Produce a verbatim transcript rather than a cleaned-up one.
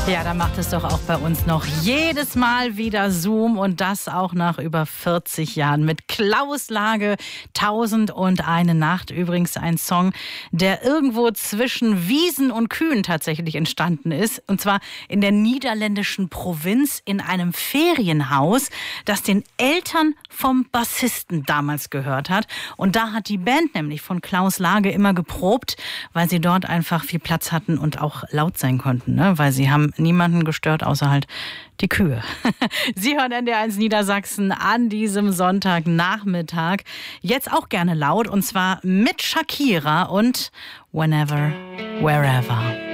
Ja, da macht es doch auch bei uns noch jedes Mal wieder Zoom und das auch nach über vierzig Jahren mit Klaus Lage, Tausend und eine Nacht. Übrigens ein Song, der irgendwo zwischen Wiesen und Kühen tatsächlich entstanden ist. Und zwar in der niederländischen Provinz in einem Ferienhaus, das den Eltern vom Bassisten damals gehört hat. Und da hat die Band nämlich von Klaus Lage immer geprobt, weil sie dort einfach viel Platz hatten und auch laut sein konnten, ne? Weil sie haben niemanden gestört, außer halt die Kühe. Sie hören N D R eins Niedersachsen an diesem Sonntagnachmittag. Jetzt auch gerne laut, und zwar mit Shakira und Whenever, Wherever.